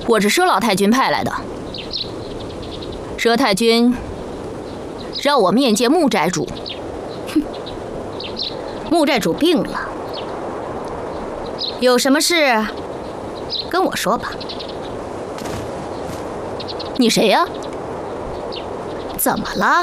我是佘老太君派来的。佘太君让我面见穆寨主。 穆寨主病了，有什么事跟我说吧。 你谁呀？ 怎么了？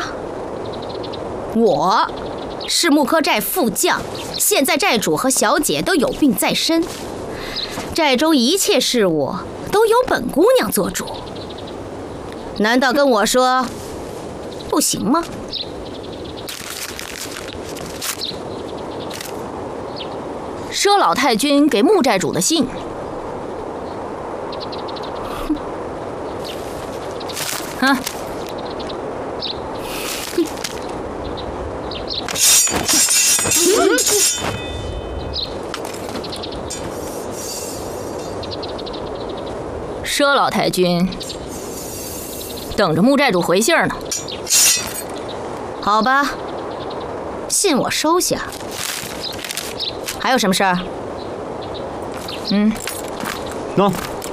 我是木柯寨副将，现在寨主和小姐都有病在身，寨中一切事务都由本姑娘做主。难道跟我说不行吗？ 佘老太君给穆寨主的信。哼。佘老太君等着穆寨主回信呢。 好吧，信我收下。还有什么事儿？ 喏。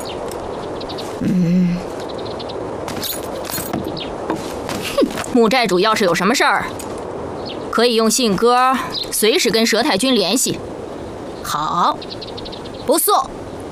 穆寨主要是有什么事儿，可以用信鸽随时跟佘太君联系。 好，不错。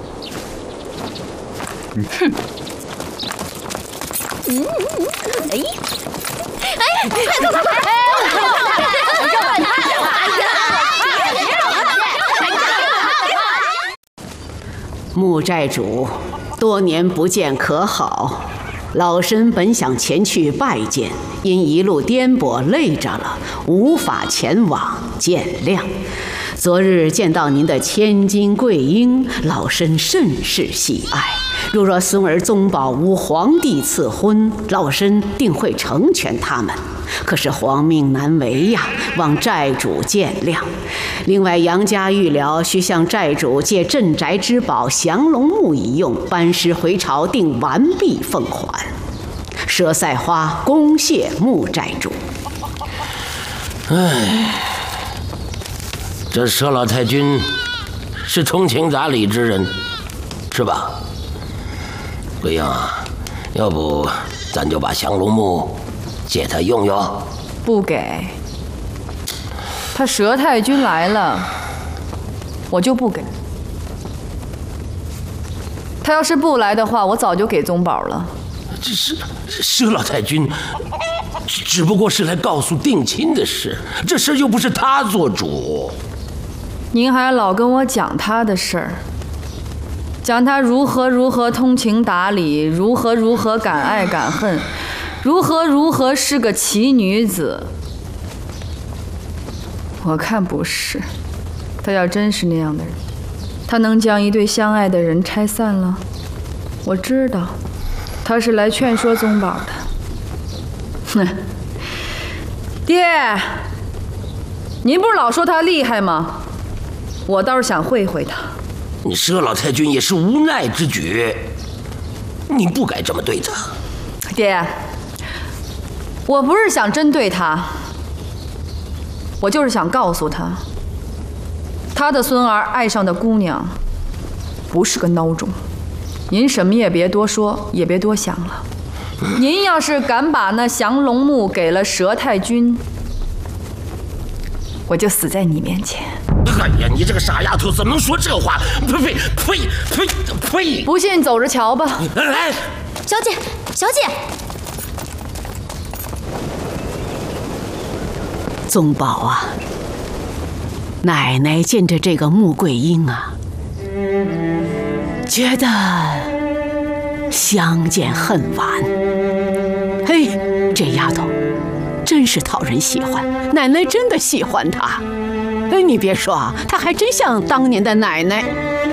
穆寨主，多年不见可好？老身本想前去拜见，因一路颠簸累着了，无法前往，见谅。昨日见到您的千金贵婴，老身甚是喜爱。如若孙儿宗保无皇帝赐婚，老身定会成全他们。可是皇命难违呀，望寨主见谅。另外，杨家预料需向寨主借镇宅之宝降龙木一用，班师回朝定完毕奉还。佘赛花恭谢穆寨主。 这佘老太君是通情达理之人，是吧？贵英啊，要不咱就把降龙木借他用用。 不给，他佘太君来了，我就不给。他要是不来的话，我早就给宗保了。 这是佘老太君，只不过是来告诉定亲的事，这事又不是他做主。 您还老跟我讲他的事儿，讲他如何通情达理，如何敢爱敢恨，如何是个奇女子。我看不是，他要真是那样的人，他能将一对相爱的人拆散了？我知道，他是来劝说宗保的。哼，爹，您不是老说他厉害吗？我倒是想会会他。 你佘老太君也是无奈之举，你不该这么对他。 爹，我不是想针对他，我就是想告诉他，他的孙儿爱上的姑娘不是个孬种。您什么也别多说，也别多想了。您要是敢把那降龙木给了佘太君，我就死在你面前。 哎呀，你这个傻丫头，怎么能说这话？呸！ 不信走着瞧吧。 哎， 小姐，小姐， 宗保啊，奶奶见着这个穆桂英啊，觉得相见恨晚。嘿，这丫头真是讨人喜欢，奶奶真的喜欢她。你别说啊，她还真像当年的奶奶。